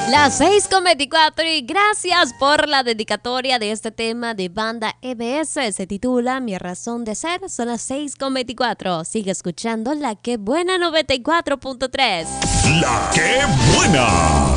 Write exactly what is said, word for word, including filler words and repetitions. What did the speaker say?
Las seis con veinticuatro y gracias por la dedicatoria de este tema de Banda M S. Se titula Mi razón de ser. Son las seis con veinticuatro. Sigue escuchando La Que Buena noventa y cuatro punto tres. La Que Buena.